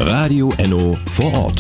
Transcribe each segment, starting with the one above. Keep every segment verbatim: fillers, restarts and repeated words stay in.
Radio Enno vor Ort.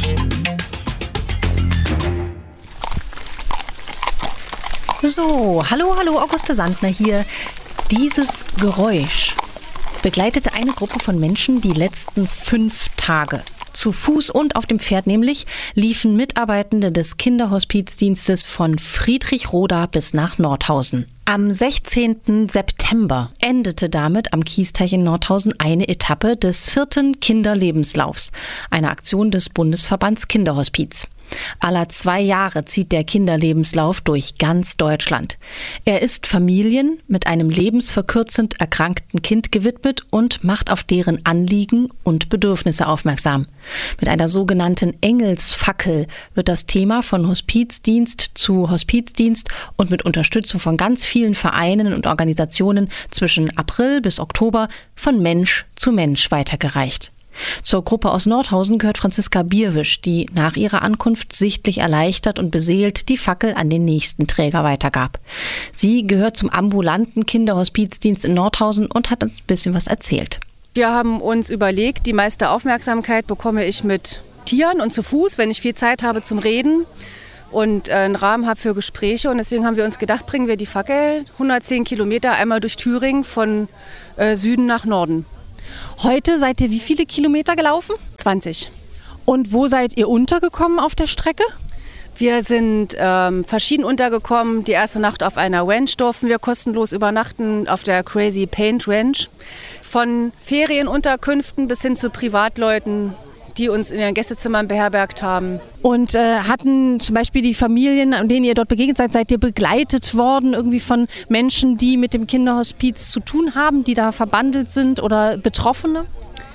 So, hallo, hallo, Auguste Sandner hier. Dieses Geräusch begleitete eine Gruppe von Menschen die letzten fünf Tage. Zu Fuß und auf dem Pferd nämlich liefen Mitarbeitende des Kinderhospizdienstes von Friedrichroda bis nach Nordhausen. Am sechzehnten September endete damit am Kiesteich in Nordhausen eine Etappe des vierten Kinderlebenslaufs, eine Aktion des Bundesverbands Kinderhospiz. Aller zwei Jahre zieht der Kinderlebenslauf durch ganz Deutschland. Er ist Familien mit einem lebensverkürzend erkrankten Kind gewidmet und macht auf deren Anliegen und Bedürfnisse aufmerksam. Mit einer sogenannten Engelsfackel wird das Thema von Hospizdienst zu Hospizdienst und mit Unterstützung von ganz vielen Vereinen und Organisationen zwischen April bis Oktober von Mensch zu Mensch weitergereicht. Zur Gruppe aus Nordhausen gehört Franziska Bierwisch, die nach ihrer Ankunft sichtlich erleichtert und beseelt die Fackel an den nächsten Träger weitergab. Sie gehört zum ambulanten Kinderhospizdienst in Nordhausen und hat uns ein bisschen was erzählt. Wir haben uns überlegt, die meiste Aufmerksamkeit bekomme ich mit Tieren und zu Fuß, wenn ich viel Zeit habe zum Reden und einen Rahmen habe für Gespräche. Und deswegen haben wir uns gedacht, bringen wir die Fackel hundertzehn Kilometer einmal durch Thüringen von äh, Süden nach Norden. Heute seid ihr wie viele Kilometer gelaufen? zwanzig. Und wo seid ihr untergekommen auf der Strecke? Wir sind ähm, verschieden untergekommen. Die erste Nacht auf einer Ranch durften wir kostenlos übernachten, auf der Crazy Paint Ranch. Von Ferienunterkünften bis hin zu Privatleuten, die uns in ihren Gästezimmern beherbergt haben. Und äh, hatten zum Beispiel die Familien, denen ihr dort begegnet seid, seid ihr begleitet worden irgendwie von Menschen, die mit dem Kinderhospiz zu tun haben, die da verbandelt sind oder Betroffene?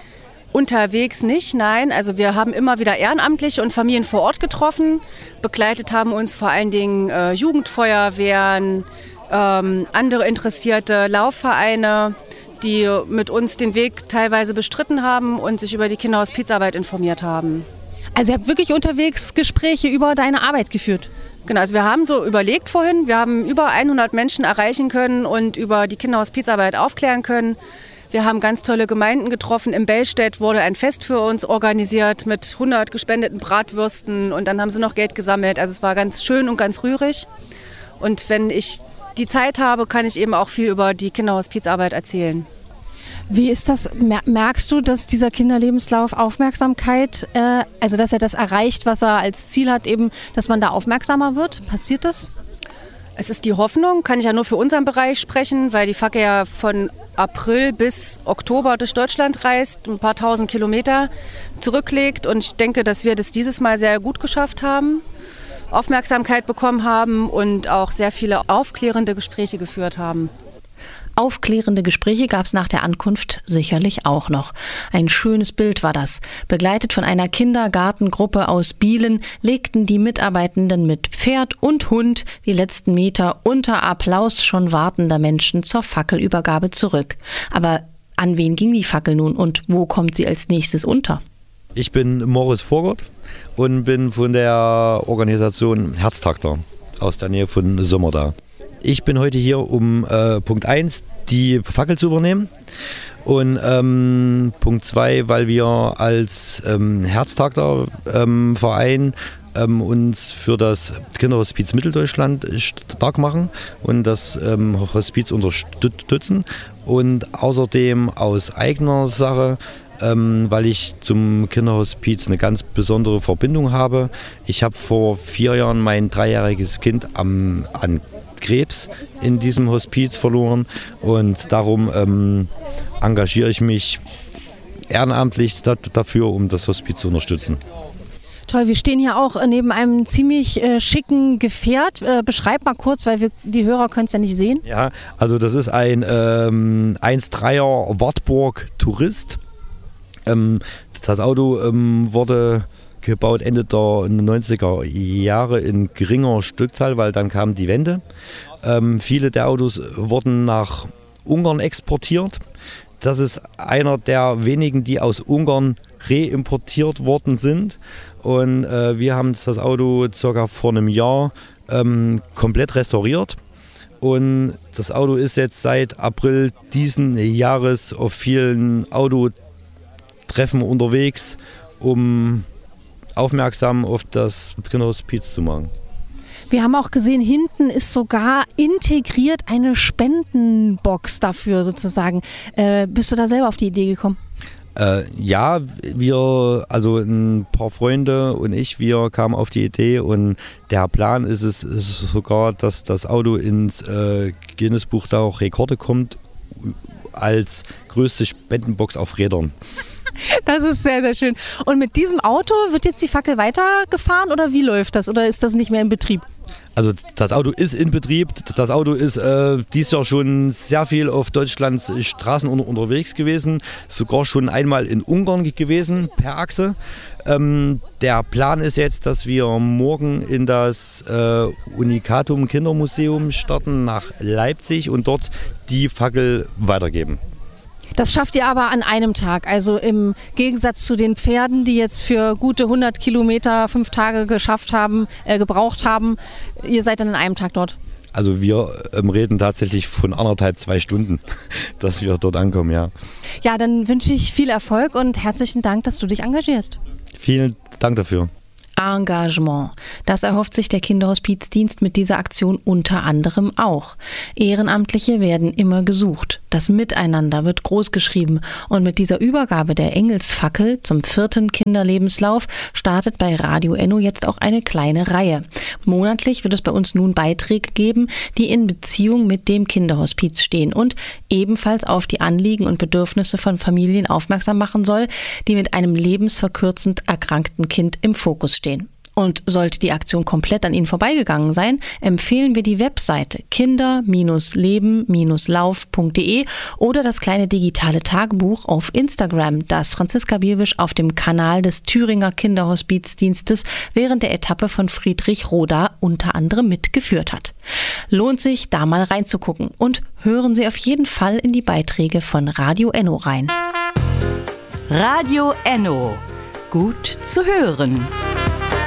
Unterwegs nicht, nein. Also wir haben immer wieder Ehrenamtliche und Familien vor Ort getroffen. Begleitet haben uns vor allen Dingen äh, Jugendfeuerwehren, ähm, andere interessierte Laufvereine, die mit uns den Weg teilweise bestritten haben und sich über die Kinderhospizarbeit informiert haben. Also ihr habt wirklich unterwegs Gespräche über deine Arbeit geführt? Genau, also wir haben so überlegt vorhin, wir haben über hundert Menschen erreichen können und über die Kinderhospizarbeit aufklären können. Wir haben ganz tolle Gemeinden getroffen. In Bellstedt wurde ein Fest für uns organisiert mit hundert gespendeten Bratwürsten und dann haben sie noch Geld gesammelt. Also es war ganz schön und ganz rührig. Und wenn ich die Zeit habe, kann ich eben auch viel über die Kinderhospizarbeit erzählen. Wie ist das? Merkst du, dass dieser Kinderlebenslauf Aufmerksamkeit, äh, also dass er das erreicht, was er als Ziel hat, eben, dass man da aufmerksamer wird? Passiert das? Es ist die Hoffnung, kann ich ja nur für unseren Bereich sprechen, weil die Fackel ja von April bis Oktober durch Deutschland reist, ein paar tausend Kilometer zurücklegt. Und ich denke, dass wir das dieses Mal sehr gut geschafft haben, Aufmerksamkeit bekommen haben und auch sehr viele aufklärende Gespräche geführt haben. Aufklärende Gespräche gab es nach der Ankunft sicherlich auch noch. Ein schönes Bild war das. Begleitet von einer Kindergartengruppe aus Bielen legten die Mitarbeitenden mit Pferd und Hund die letzten Meter unter Applaus schon wartender Menschen zur Fackelübergabe zurück. Aber an wen ging die Fackel nun und wo kommt sie als nächstes unter? Ich bin Moritz Vorgott und bin von der Organisation Herztakter aus der Nähe von Sommerda. Ich bin heute hier, um äh, Punkt eins die Fackel zu übernehmen und ähm, Punkt zwei, weil wir als ähm, Herztakter ähm, Verein ähm, uns für das Kinderhospiz Mitteldeutschland stark machen und das ähm, Hospiz unterstützen und außerdem aus eigener Sache, Ähm, weil ich zum Kinderhospiz eine ganz besondere Verbindung habe. Ich habe vor vier Jahren mein dreijähriges Kind am, an Krebs in diesem Hospiz verloren und darum ähm, engagiere ich mich ehrenamtlich da, dafür, um das Hospiz zu unterstützen. Toll, wir stehen hier auch neben einem ziemlich äh, schicken Gefährt. Äh, beschreib mal kurz, weil wir, die Hörer können es ja nicht sehen. Ja, also das ist ein ähm, eins Komma dreier Wartburg Tourist. Ähm, das Auto ähm, wurde gebaut Ende der neunziger Jahre in geringer Stückzahl, weil dann kam die Wende. Ähm, viele der Autos wurden nach Ungarn exportiert. Das ist einer der wenigen, die aus Ungarn reimportiert worden sind. Und äh, wir haben das Auto circa vor einem Jahr ähm, komplett restauriert. Und das Auto ist jetzt seit April diesen Jahres auf vielen Autotreffen unterwegs um aufmerksam auf das Kinderhospiz zu machen. Wir haben auch gesehen, hinten ist sogar integriert eine Spendenbox dafür sozusagen. Äh, bist du da selber auf die Idee gekommen? Äh, ja, wir, also ein paar Freunde und ich, wir kamen auf die Idee und der Plan ist es ist sogar, dass das Auto ins äh, Guinness-Buch der Rekorde kommt als größte Spendenbox auf Rädern. Das ist sehr, sehr schön. Und mit diesem Auto wird jetzt die Fackel weitergefahren oder wie läuft das? Oder ist das nicht mehr in Betrieb? Also das Auto ist in Betrieb. Das Auto ist äh, dieses Jahr schon sehr viel auf Deutschlands Straßen unter, unterwegs gewesen. Sogar schon einmal in Ungarn gewesen, per Achse. Ähm, der Plan ist jetzt, dass wir morgen in das äh, Unicatum Kindermuseum starten nach Leipzig und dort die Fackel weitergeben. Das schafft ihr aber an einem Tag, also im Gegensatz zu den Pferden, die jetzt für gute hundert Kilometer fünf Tage geschafft haben, äh, gebraucht haben. Ihr seid dann an einem Tag dort. Also wir ähm, reden tatsächlich von anderthalb, zwei Stunden, dass wir dort ankommen, ja. Ja, dann wünsche ich viel Erfolg und herzlichen Dank, dass du dich engagierst. Vielen Dank dafür. Engagement. Das erhofft sich der Kinderhospizdienst mit dieser Aktion unter anderem auch. Ehrenamtliche werden immer gesucht. Das Miteinander wird großgeschrieben und mit dieser Übergabe der Engelsfackel zum vierten Kinderlebenslauf startet bei Radio Enno jetzt auch eine kleine Reihe. Monatlich wird es bei uns nun Beiträge geben, die in Beziehung mit dem Kinderhospiz stehen und ebenfalls auf die Anliegen und Bedürfnisse von Familien aufmerksam machen soll, die mit einem lebensverkürzend erkrankten Kind im Fokus stehen. Und sollte die Aktion komplett an Ihnen vorbeigegangen sein, empfehlen wir die Webseite kinder leben lauf punkt de oder das kleine digitale Tagebuch auf Instagram, das Franziska Bierwisch auf dem Kanal des Thüringer Kinderhospizdienstes während der Etappe von Friedrich Roda unter anderem mitgeführt hat. Lohnt sich, da mal reinzugucken und hören Sie auf jeden Fall in die Beiträge von Radio Enno rein. Radio Enno. Gut zu hören.